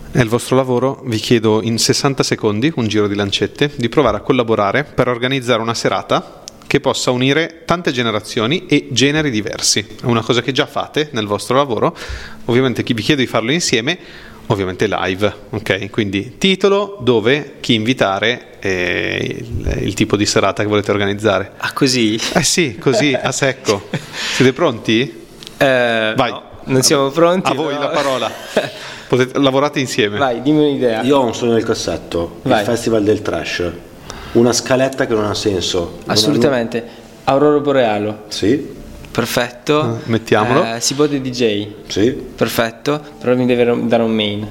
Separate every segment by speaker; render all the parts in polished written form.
Speaker 1: è il vostro lavoro, vi chiedo in 60 secondi, un giro di lancette, di provare a collaborare per organizzare una serata che possa unire tante generazioni e generi diversi. È una cosa che già fate nel vostro lavoro. Ovviamente vi chiedo di farlo insieme, ovviamente live, ok? Quindi titolo, dove, chi invitare e il tipo di serata che volete organizzare.
Speaker 2: Ah, così?
Speaker 1: Sì, così, a secco. Siete pronti? Vai.
Speaker 2: No, non siamo pronti.
Speaker 1: A voi la parola. Lavorate insieme.
Speaker 2: Vai, dimmi un'idea.
Speaker 3: Io ho un sogno nel cassetto,
Speaker 2: Vai.
Speaker 3: il Festival del Trash. Una scaletta che non ha senso.
Speaker 2: Assolutamente. Aurora Borealo.
Speaker 3: Sì,
Speaker 2: Perfetto.
Speaker 1: Mettiamolo.
Speaker 2: Sibode DJ.
Speaker 3: sì.
Speaker 2: Perfetto. Però mi deve dare un main.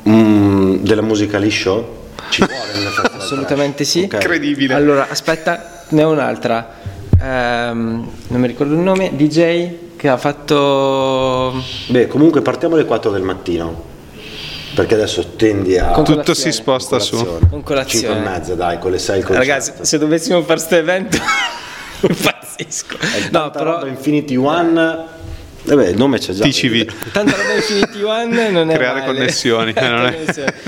Speaker 3: Della musica liscio? Ci vuole nel Festival del
Speaker 2: Assolutamente
Speaker 3: Trash.
Speaker 2: sì.
Speaker 3: Ok.
Speaker 1: Incredibile.
Speaker 2: Allora, aspetta, ne ho un'altra. Non mi ricordo il nome. DJ che ha fatto.
Speaker 3: Beh, comunque partiamo alle 4 del mattino. Perché adesso tendi a...
Speaker 2: Con
Speaker 1: Tutto si sposta su.
Speaker 2: Con colazione.
Speaker 3: 5 e mezza, dai, con le 6 il concerto.
Speaker 2: Ragazzi, se dovessimo fare questo evento impazzisco. No, però
Speaker 3: Infinity One... il nome c'è già.
Speaker 1: TCV.
Speaker 2: tanta roba Infinity One non è
Speaker 1: Creare
Speaker 2: male.
Speaker 1: connessioni, non è-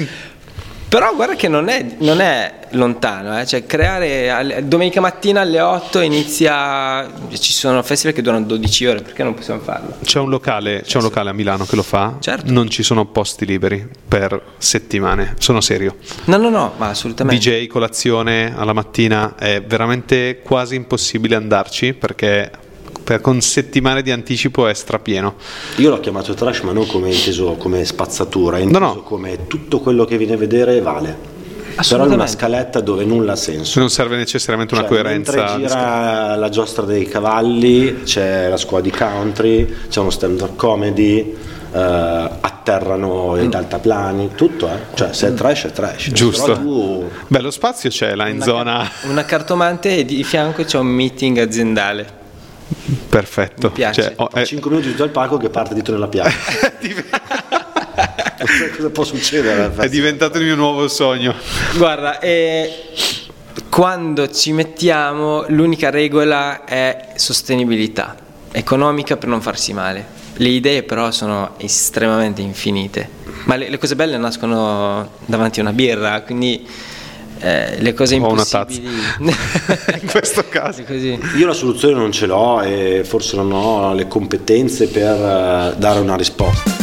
Speaker 2: Però guarda che non è lontano, cioè creare domenica mattina alle 8 inizia, ci sono festival che durano 12 ore, perché non possiamo farlo?
Speaker 1: C'è un locale a Milano che lo fa.
Speaker 2: Certo.
Speaker 1: Non ci sono posti liberi per settimane. Sono serio.
Speaker 2: No, ma assolutamente.
Speaker 1: DJ, colazione alla mattina, è veramente quasi impossibile andarci perché con settimane di anticipo è strapieno.
Speaker 3: Io l'ho chiamato trash, ma non come inteso come spazzatura, è inteso
Speaker 1: No.
Speaker 3: come tutto quello che viene a vedere vale. Però in una scaletta dove nulla ha senso.
Speaker 1: Non serve necessariamente una
Speaker 3: Cioè,
Speaker 1: coerenza.
Speaker 3: mentre gira la giostra dei cavalli, c'è la scuola di country, c'è uno stand-up comedy, atterrano i deltaplani, tutto, cioè se è trash è trash.
Speaker 1: Giusto.
Speaker 3: Però tu...
Speaker 1: Beh, lo spazio c'è là in zona.
Speaker 2: Una cartomante e di fianco c'è un meeting aziendale.
Speaker 1: Perfetto.
Speaker 2: Mi piace.
Speaker 1: Cioè,
Speaker 3: 5 minuti giù al palco che parte dietro nella piazza. Cosa può succedere?
Speaker 1: è diventato il mio nuovo sogno.
Speaker 2: Guarda, quando ci mettiamo l'unica regola è sostenibilità economica per non farsi male. Le idee però sono estremamente infinite, ma le cose belle nascono davanti a una birra, quindi le cose
Speaker 1: O una
Speaker 2: impossibili
Speaker 1: in questo caso.
Speaker 2: È così.
Speaker 3: Io la soluzione non ce l'ho e forse non ho le competenze per dare una risposta.